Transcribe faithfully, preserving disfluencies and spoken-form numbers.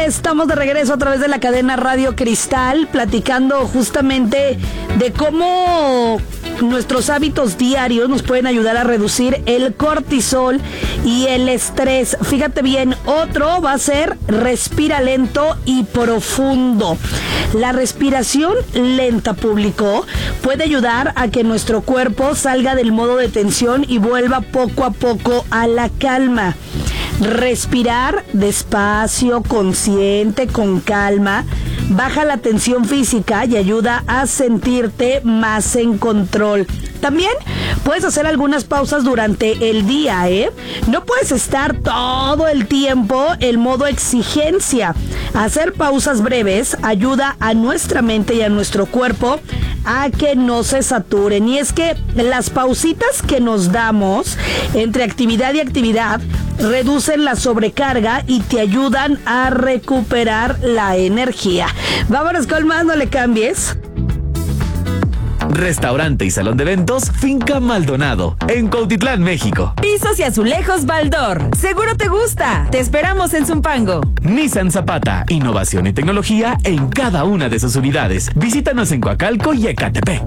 estamos de regreso a través de la cadena Radio Cristal, platicando justamente de cómo nuestros hábitos diarios nos pueden ayudar a reducir el cortisol y el estrés. Fíjate bien, otro va a ser respira lento y profundo. La respiración lenta, público, puede ayudar a que nuestro cuerpo salga del modo de tensión y vuelva poco a poco a la calma. Respirar despacio, consciente, con calma, baja la tensión física y ayuda a sentirte más en control. También puedes hacer algunas pausas durante el día, ¿eh? No puedes estar todo el tiempo en modo exigencia. Hacer pausas breves ayuda a nuestra mente y a nuestro cuerpo a que no se saturen. Y es que las pausitas que nos damos entre actividad y actividad reducen la sobrecarga y te ayudan a recuperar la energía. Vámonos con más, no le cambies. Restaurante y salón de eventos Finca Maldonado, en Cuautitlán, México. Pisos y azulejos Baldor. Seguro te gusta. Te esperamos en Zumpango. Nissan Zapata, innovación y tecnología en cada una de sus unidades. Visítanos en Coacalco y Ecatepec.